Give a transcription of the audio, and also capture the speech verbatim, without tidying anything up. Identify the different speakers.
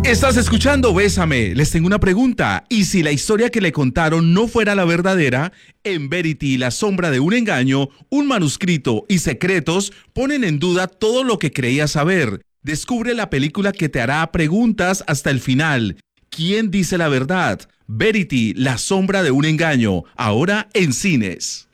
Speaker 1: Estás escuchando Bésame. Les tengo una pregunta. ¿Y si la historia que le contaron no fuera la verdadera? En Verity, la sombra de un engaño, un manuscrito y secretos ponen en duda todo lo que creías saber. Descubre la película que te hará preguntas hasta el final. ¿Quién dice la verdad? Verity, la sombra de un engaño. Ahora en cines.